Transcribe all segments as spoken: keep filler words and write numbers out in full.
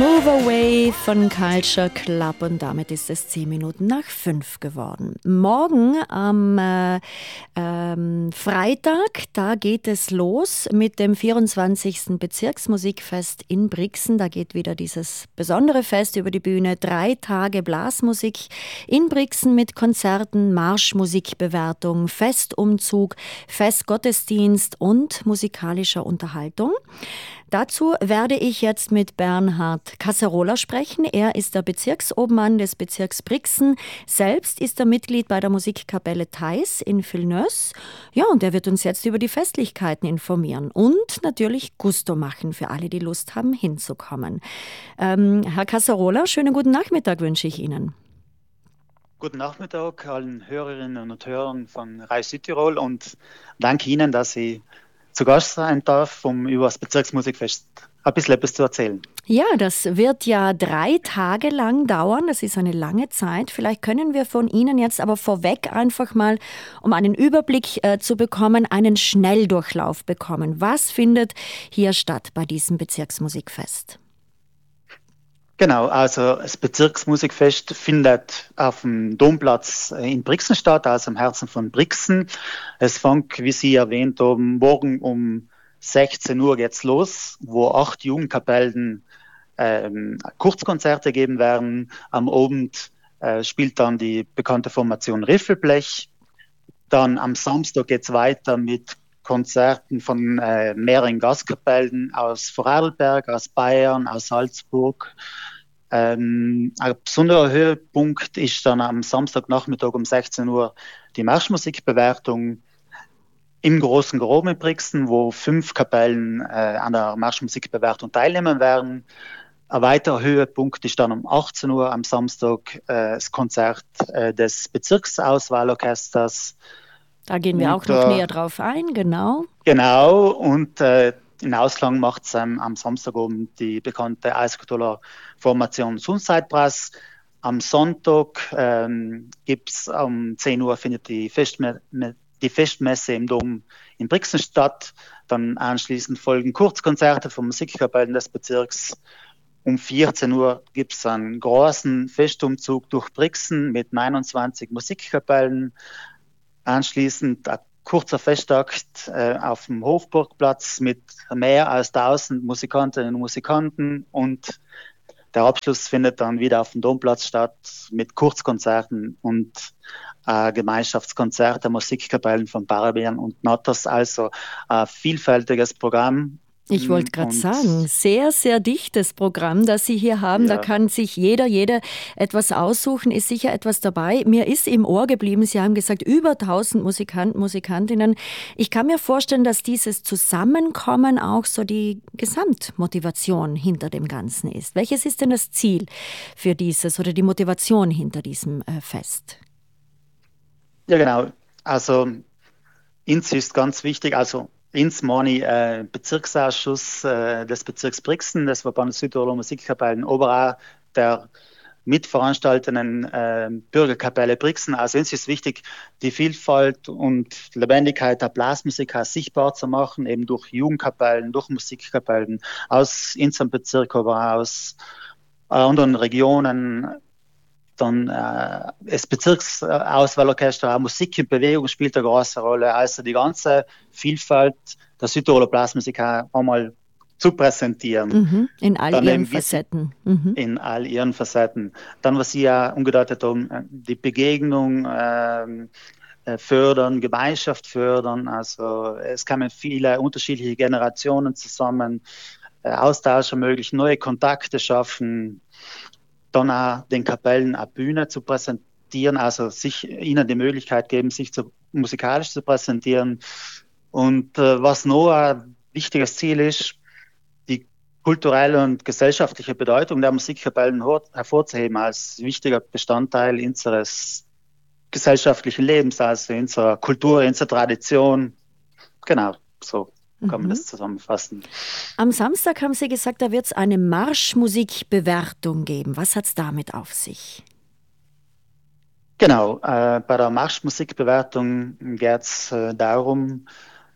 Move Away von Culture Club und damit ist es zehn Minuten nach fünf geworden. Morgen am äh, ähm, Freitag, da geht es los mit dem vierundzwanzigsten Bezirksmusikfest in Brixen. Da geht wieder dieses besondere Fest über die Bühne. Drei Tage Blasmusik in Brixen mit Konzerten, Marschmusikbewertung, Festumzug, Festgottesdienst und musikalischer Unterhaltung. Dazu werde ich jetzt mit Bernhard Casserola sprechen. Er ist der Bezirksobmann des Bezirks Brixen. Selbst ist er Mitglied bei der Musikkapelle Theis in Villeneuve. Ja, und er wird uns jetzt über die Festlichkeiten informieren und natürlich Gusto machen für alle, die Lust haben, hinzukommen. Ähm, Herr Casserola, schönen guten Nachmittag wünsche ich Ihnen. Guten Nachmittag allen Hörerinnen und Hörern von Reich Südtirol und danke Ihnen, dass ich zu Gast sein darf, um über das Bezirksmusikfest ein bisschen etwas zu erzählen. Ja, das wird ja drei Tage lang dauern. Das ist eine lange Zeit. Vielleicht können wir von Ihnen jetzt aber vorweg einfach mal, um einen Überblick äh, zu bekommen, einen Schnelldurchlauf bekommen. Was findet hier statt bei diesem Bezirksmusikfest? Genau, also das Bezirksmusikfest findet auf dem Domplatz in Brixen statt, also im Herzen von Brixen. Es fängt, wie Sie erwähnt haben, morgen um sechzehn Uhr geht's los, wo acht Jugendkapellen ähm, Kurzkonzerte geben werden. Am Abend äh, spielt dann die bekannte Formation Riffelblech. Dann am Samstag geht's weiter mit Konzerten von äh, mehreren Gastkapellen aus Vorarlberg, aus Bayern, aus Salzburg. Ähm, ein besonderer Höhepunkt ist dann am Samstagnachmittag um sechzehn Uhr die Marschmusikbewertung im großen Groben in Brixen, wo fünf Kapellen äh, an der Marschmusikbewertung teilnehmen werden. Ein weiterer Höhepunkt ist dann um achtzehn Uhr am Samstag äh, das Konzert äh, des Bezirksauswahlorchesters. Da gehen wir und, auch noch äh, näher drauf ein, genau. Genau, und äh, in Ausklang macht es ähm, am Samstagabend die bekannte Eiskutoler Formation Sunside Brass. Am Sonntag ähm, gibt es um zehn Uhr findet die, Festme- die Festmesse im Dom in Brixen statt. Dann anschließend folgen Kurzkonzerte von Musikkapellen des Bezirks. Um vierzehn Uhr gibt es einen großen Festumzug durch Brixen mit neunundzwanzig Musikkapellen. Anschließend ein kurzer Festakt äh, auf dem Hofburgplatz mit mehr als tausend Musikantinnen und Musikanten und der Abschluss findet dann wieder auf dem Domplatz statt mit Kurzkonzerten und äh, Gemeinschaftskonzert der Musikkapellen von Barbien und Natters, also ein vielfältiges Programm. Ich wollte gerade sagen, sehr, sehr dichtes Programm, das Sie hier haben. Ja. Da kann sich jeder, jede etwas aussuchen, ist sicher etwas dabei. Mir ist im Ohr geblieben, Sie haben gesagt, über tausend Musikanten, Musikantinnen. Ich kann mir vorstellen, dass dieses Zusammenkommen auch so die Gesamtmotivation hinter dem Ganzen ist. Welches ist denn das Ziel für dieses oder die Motivation hinter diesem äh, Fest? Ja, genau. Also, uns ist ganz wichtig, also ins Moni äh, Bezirksausschuss äh, des Bezirks Brixen, des Verbandes Südtiroler Musikkapellen, aber auch der mitveranstaltenden äh, Bürgerkapelle Brixen. Also uns ist wichtig, die Vielfalt und Lebendigkeit der Blasmusik sichtbar zu machen, eben durch Jugendkapellen, durch Musikkapellen aus unserem Bezirk, aber aus äh, anderen Regionen. Dann äh, das Bezirksauswahlorchester, auch Musik in Bewegung spielt eine große Rolle. Also die ganze Vielfalt der Südtiroler Blasmusik einmal zu präsentieren. Mhm, in all Dann ihren Facetten. Mhm. In all ihren Facetten. Dann, was Sie ja umgedeutet haben, die Begegnung äh, fördern, Gemeinschaft fördern. Also es kommen viele unterschiedliche Generationen zusammen, äh, Austausch ermöglichen, neue Kontakte schaffen. Dann auch den Kapellen eine Bühne zu präsentieren, also sich ihnen die Möglichkeit geben, sich zu, musikalisch zu präsentieren. Und äh, was noch ein wichtiges Ziel ist, die kulturelle und gesellschaftliche Bedeutung der Musikkapellen hervorzuheben als wichtiger Bestandteil unseres gesellschaftlichen Lebens, also unserer Kultur, unserer Tradition. Genau, so kann man das zusammenfassen. Am Samstag haben Sie gesagt, da wird es eine Marschmusikbewertung geben. Was hat es damit auf sich? Genau, äh, bei der Marschmusikbewertung geht es äh, darum,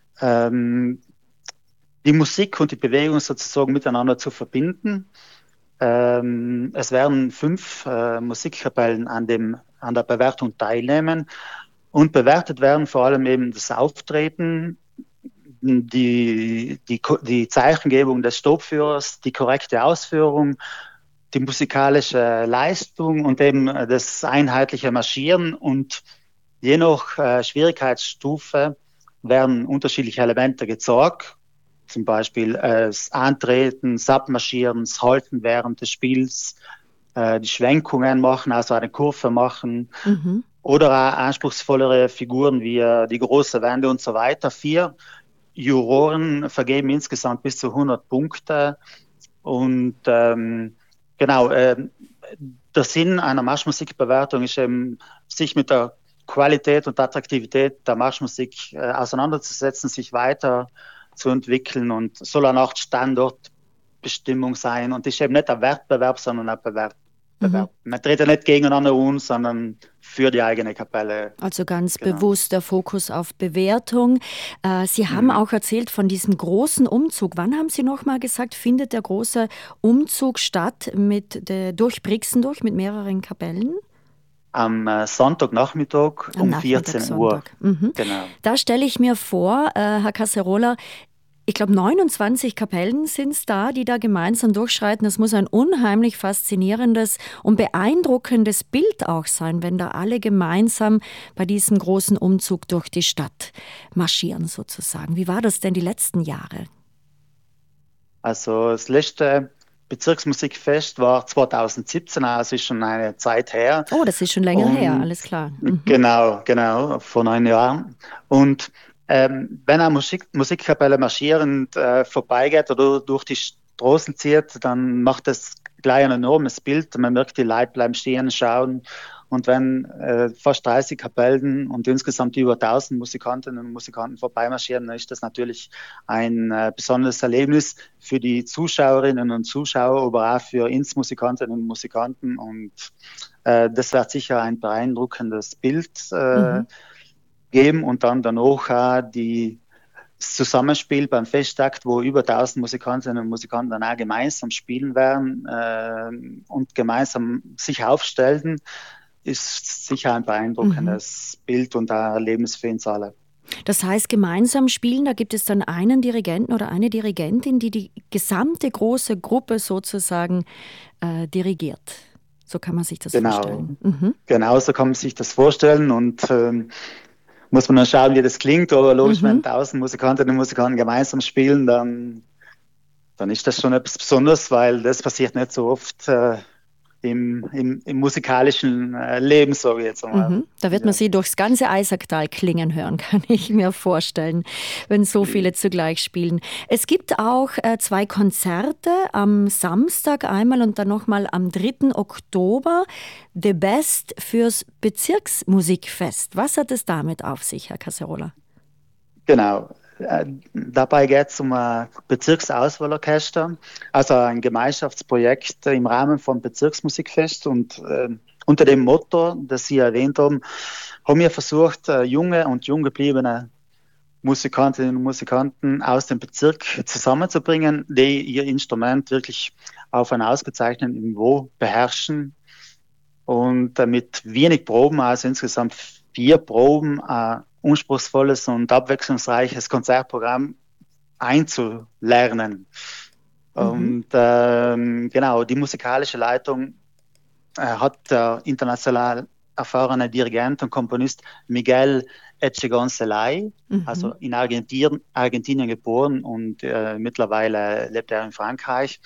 ähm, die Musik und die Bewegung sozusagen miteinander zu verbinden. Ähm, es werden fünf äh, Musikkapellen an, dem, an der Bewertung teilnehmen und bewertet werden vor allem eben das Auftreten, die, die, die Zeichengebung des Stoppführers, die korrekte Ausführung, die musikalische Leistung und eben das einheitliche Marschieren. Und je nach äh, Schwierigkeitsstufe werden unterschiedliche Elemente gezeigt. Zum Beispiel äh, das Antreten, das Abmarschieren, das Halten während des Spiels, äh, die Schwenkungen machen, also eine Kurve machen. Mhm. Oder auch anspruchsvollere Figuren wie äh, die große Wände und so weiter. Vier Juroren vergeben insgesamt bis zu hundert Punkte. Und ähm, genau, äh, der Sinn einer Marschmusikbewertung ist eben, sich mit der Qualität und Attraktivität der Marschmusik äh, auseinanderzusetzen, sich weiter zu entwickeln und soll eine Art Standortbestimmung sein und ist eben nicht ein Wettbewerb, sondern ein Bewerb. Mhm. Man tritt ja nicht gegeneinander um, sondern für die eigene Kapelle. Also ganz genau. Bewusst der Fokus auf Bewertung. Äh, Sie haben mhm. auch erzählt von diesem großen Umzug. Wann haben Sie noch mal gesagt, findet der große Umzug statt mit der, durch Brixen durch mit mehreren Kapellen? Am äh, Sonntagnachmittag um vierzehn Uhr. Mhm. Genau. Da stelle ich mir vor, äh, Herr Caserola, ich glaube, neunundzwanzig Kapellen sind es da, die da gemeinsam durchschreiten. Das muss ein unheimlich faszinierendes und beeindruckendes Bild auch sein, wenn da alle gemeinsam bei diesem großen Umzug durch die Stadt marschieren sozusagen. Wie war das denn die letzten Jahre? Also das letzte Bezirksmusikfest war zweitausendsiebzehn, also ist schon eine Zeit her. Oh, das ist schon länger und, her, alles klar. Mhm. Genau, genau, vor neun Jahren. Und Ähm, wenn eine Musik, Musikkapelle marschierend äh, vorbeigeht oder durch die Straßen zieht, dann macht das gleich ein enormes Bild. Man merkt, die Leute bleiben stehen, schauen. Und wenn äh, fast dreißig Kapellen und insgesamt über tausend Musikantinnen und Musikanten vorbeimarschieren, dann ist das natürlich ein äh, besonderes Erlebnis für die Zuschauerinnen und Zuschauer, aber auch für uns Musikantinnen und Musikanten. Und äh, das wird sicher ein beeindruckendes Bild äh, mhm. geben und dann danach auch die, das Zusammenspiel beim Festakt, wo über tausend Musikantinnen und Musikanten dann auch gemeinsam spielen werden äh, und gemeinsam sich aufstellen, ist sicher ein beeindruckendes mhm. Bild und ein Erlebnis für uns alle. Das heißt, gemeinsam spielen, da gibt es dann einen Dirigenten oder eine Dirigentin, die die gesamte große Gruppe sozusagen äh, dirigiert. So kann man sich das genau. vorstellen. Mhm. Genau, so kann man sich das vorstellen und ähm, muss man dann schauen, wie das klingt, aber logisch, mhm. wenn tausend Musikantinnen und Musikanten gemeinsam spielen, dann, dann ist das schon etwas Besonderes, weil das passiert nicht so oft äh, im, im, im musikalischen äh, Leben, sage ich jetzt einmal. Mhm. Da wird man ja. sie durchs ganze Eisacktal klingen hören, kann ich mir vorstellen, wenn so viele zugleich spielen. Es gibt auch äh, zwei Konzerte, am Samstag einmal und dann nochmal am dritten Oktober. The Best fürs Bezirksmusikfest. Was hat es damit auf sich, Herr Caserola? Genau. Dabei geht es um ein Bezirksauswahlorchester, also ein Gemeinschaftsprojekt im Rahmen vom Bezirksmusikfest. Und äh, unter dem Motto, das Sie erwähnt haben, haben wir versucht, äh, junge und jung gebliebene Musikantinnen und Musikanten aus dem Bezirk zusammenzubringen, die ihr Instrument wirklich auf einem ausgezeichneten Niveau beherrschen und äh, mit wenig Proben, also insgesamt vier Proben, äh, anspruchsvolles und abwechslungsreiches Konzertprogramm einzulernen. Mhm. Und ähm, genau, die musikalische Leitung äh, hat der international erfahrene Dirigent und Komponist Miguel Echegoncelay, mhm. also in Argentinien, Argentinien geboren und äh, mittlerweile lebt er in Frankreich.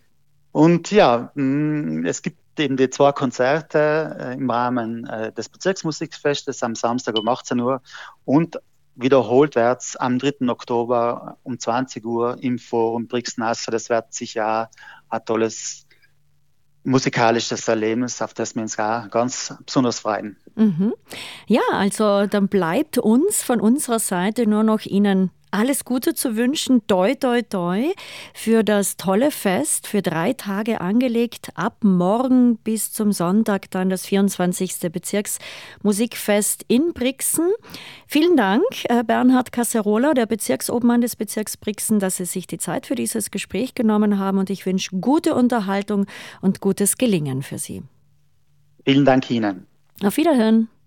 Und ja, mh, es gibt eben die zwei Konzerte äh, im Rahmen äh, des Bezirksmusikfestes am Samstag um achtzehn Uhr und wiederholt wird es am dritten Oktober um zwanzig Uhr im Forum Brixen. Also das wird sicher auch ein tolles musikalisches Erlebnis, auf das wir uns auch ganz besonders freuen. Mhm. Ja, also dann bleibt uns von unserer Seite nur noch Ihnen alles Gute zu wünschen. Toi, toi, toi für das tolle Fest, für drei Tage angelegt. Ab morgen bis zum Sonntag dann das vierundzwanzigste Bezirksmusikfest in Brixen. Vielen Dank, Bernhard Casserola, der Bezirksobmann des Bezirks Brixen, dass Sie sich die Zeit für dieses Gespräch genommen haben. Und ich wünsche gute Unterhaltung und gutes Gelingen für Sie. Vielen Dank Ihnen. Auf Wiederhören.